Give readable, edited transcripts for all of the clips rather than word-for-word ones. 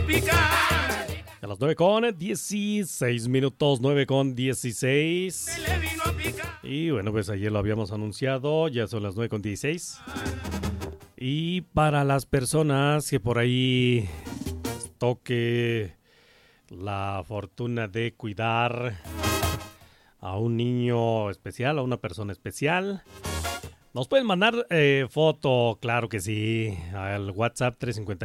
A las 9:16 minutos, 9:16. Y bueno, pues ayer lo habíamos anunciado, ya son las 9:16. Y para las personas que por ahí toque la fortuna de cuidar a un niño especial, a una persona especial, nos pueden mandar foto, claro que sí, al WhatsApp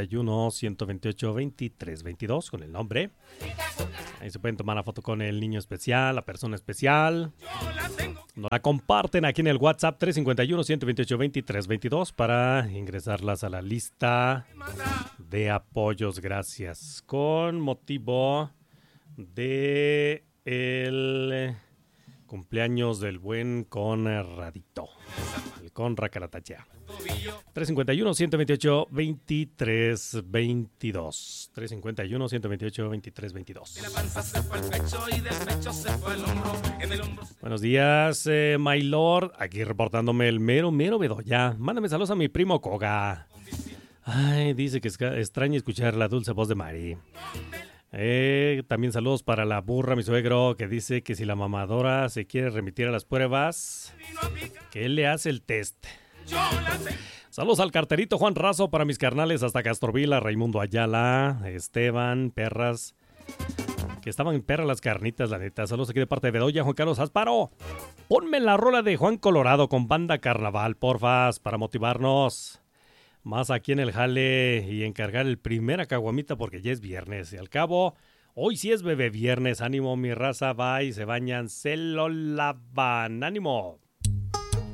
351-128-2322 con el nombre. Ahí se pueden tomar la foto con el niño especial, la persona especial. Nos la comparten aquí en el WhatsApp 351-128-2322 para ingresarlas a la lista de apoyos. Gracias. Con motivo de el cumpleaños del buen Conradito. El Conra Caratachea. 351-128-2322. 351-128-2322. Buenos días, my lord. Aquí reportándome el mero Bedoya. Mándame saludos a mi primo Koga. Ay, dice que extraña escuchar la dulce voz de Mari. También saludos para la burra, mi suegro, que dice que si la mamadora se quiere remitir a las pruebas, que él le hace el test. Saludos al carterito Juan Razo para mis carnales hasta Castrovila, Raimundo Ayala, Esteban, perras, que estaban en perras las carnitas, la neta. Saludos aquí de parte de Bedoya, Juan Carlos Asparo. Ponme la rola de Juan Colorado con Banda Carnaval, porfas, para motivarnos más aquí en el jale y encargar el primer caguamita porque ya es viernes. Y al cabo, hoy sí es bebé viernes. Ánimo, mi raza, va y se bañan, se lo lavan. ¡Ánimo!